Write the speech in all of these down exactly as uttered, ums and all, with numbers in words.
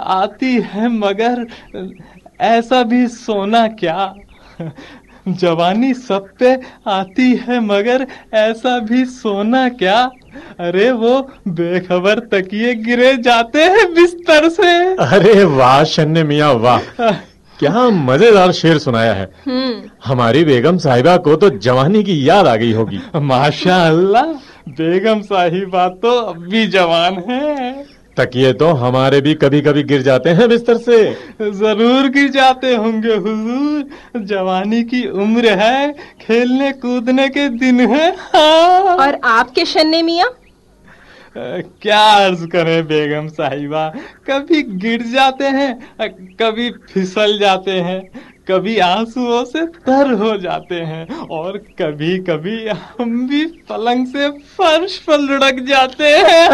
आती है मगर ऐसा भी सोना क्या। जवानी सब पे आती है मगर ऐसा भी सोना क्या। अरे वो बेखबर तकिए गिरे जाते हैं बिस्तर से। अरे वाह शन्ने मियाँ वाह, क्या मजेदार शेर सुनाया है। हम्म। हमारी बेगम साहिबा को तो जवानी की याद आ गई होगी। माशाअल्लाह, बेगम साहिबा तो अब भी जवान है। तकिए तो हमारे भी कभी कभी गिर जाते हैं बिस्तर से। जरूर गिर जाते होंगे हुजूर, जवानी की उम्र है, खेलने कूदने के दिन है। हाँ। और आपके शन्ने मियाँ? क्या अर्ज करें बेगम साहिबा, कभी गिर जाते हैं, कभी फिसल जाते हैं, कभी आंसुओं से तर हो जाते हैं, और कभी कभी हम भी पलंग से फर्श पर लुढ़क जाते हैं।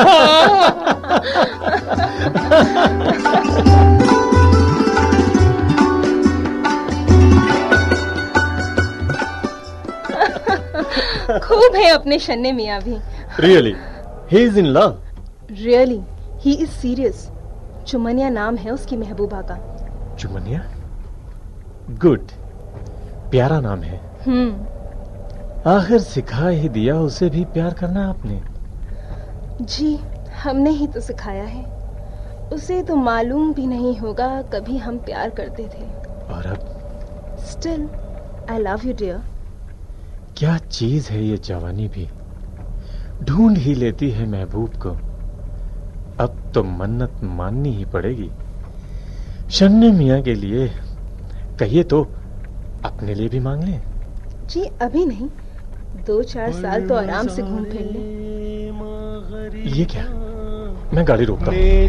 खूब है अपने शन्ने मियाँ भी। Really he is in love. Really he is serious. चुमनिया नाम है उसकी महबूबा का। चुमनिया, गुड, प्यारा नाम है। हम्म। आखिर सिखा ही दिया उसे भी प्यार करना आपने। जी, हमने ही तो सिखाया है। उसे तो मालूम भी नहीं होगा कभी हम प्यार करते थे। और अब still I love you dear. क्या चीज है ये जवानी भी, ढूंढ ही लेती है महबूब को। अब तो मन्नत माननी ही पड़ेगी। शन्ने मियाँ के लिए कहिए तो अपने लिए भी मांग लें। जी अभी नहीं, दो चार साल तो आराम से घूम फिर ले। ये क्या, मैं गाड़ी रोकता हूँ।